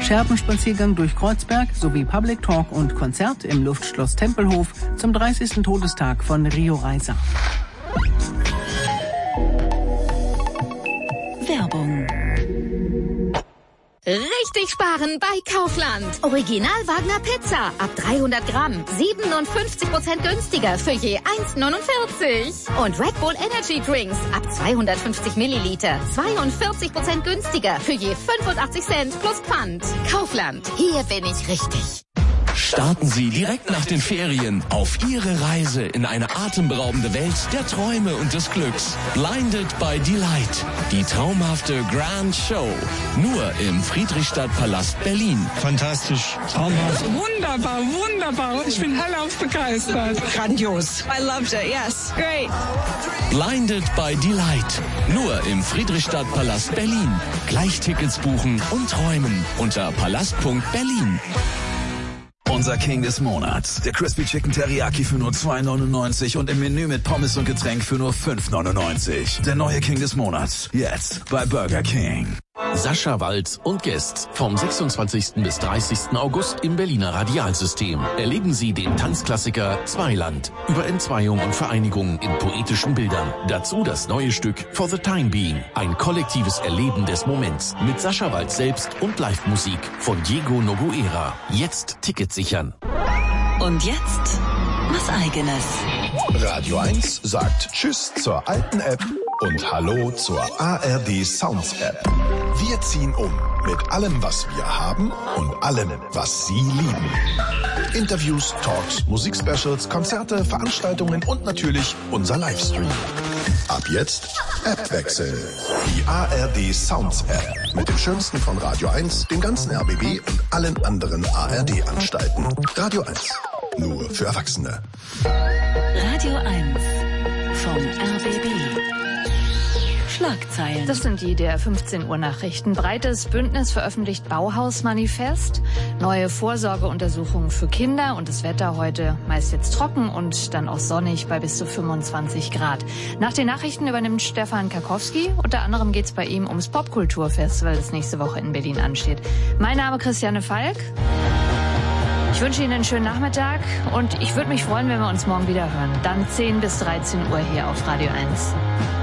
Scherbenspaziergang durch Kreuzberg sowie Public Talk und Konzert im Luftschloss Tempelhof zum 30. Todestag von Rio Reiser. Werbung. Richtig sparen bei Kaufland. Original Wagner Pizza ab 300 Gramm. 57% günstiger für je 1,49. Und Red Bull Energy Drinks ab 250 Milliliter. 42% günstiger für je 85 Cent plus Pfand. Kaufland. Hier bin ich richtig. Starten Sie direkt nach den Ferien auf Ihre Reise in eine atemberaubende Welt der Träume und des Glücks. Blinded by Delight. Die traumhafte Grand Show. Nur im Friedrichstadtpalast Berlin. Fantastisch. Traumhaft. Wunderbar, wunderbar. Ich bin hellauf begeistert. Grandios. I loved it, yes. Great. Blinded by Delight. Nur im Friedrichstadtpalast Berlin. Gleich Tickets buchen und träumen unter palast.berlin. Unser King des Monats. Der Crispy Chicken Teriyaki für nur $2,99 und im Menü mit Pommes und Getränk für nur $5,99. Der neue King des Monats. Jetzt bei Burger King. Sascha Waltz und Guests vom 26. bis 30. August im Berliner Radialsystem. Erleben Sie den Tanzklassiker Zweiland über Entzweiung und Vereinigung in poetischen Bildern. Dazu das neue Stück For the Time Being. Ein kollektives Erleben des Moments mit Sascha Waltz selbst und Live-Musik von Diego Noguera. Jetzt Tickets sichern. Und jetzt was Eigenes. Radio 1 sagt Tschüss zur alten App und Hallo zur ARD Sounds App. Wir ziehen um mit allem, was wir haben und allem, was Sie lieben. Interviews, Talks, Musikspecials, Konzerte, Veranstaltungen und natürlich unser Livestream. Ab jetzt App wechseln. Die ARD Sounds App mit dem Schönsten von Radio 1, dem ganzen RBB und allen anderen ARD-Anstalten. Radio 1. Nur für Erwachsene. Radio 1 vom RBB. Schlagzeilen. Das sind die der 15 Uhr Nachrichten. Breites Bündnis veröffentlicht Bauhausmanifest. Neue Vorsorgeuntersuchungen für Kinder und das Wetter heute meist jetzt trocken und dann auch sonnig bei bis zu 25 Grad. Nach den Nachrichten übernimmt Stefan Karkowski. Unter anderem geht es bei ihm ums Popkulturfestival, das nächste Woche in Berlin ansteht. Mein Name Christiane Falk. Ich wünsche Ihnen einen schönen Nachmittag und ich würde mich freuen, wenn wir uns morgen wieder hören. Dann 10 bis 13 Uhr hier auf Radio 1.